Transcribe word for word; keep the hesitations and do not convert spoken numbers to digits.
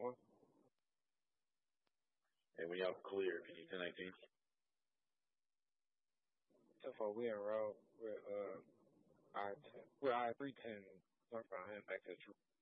one. And when y'all clear, can you ten nineteen? So far, we in route with uh I ten. Well, I three ten northbound heading back to True.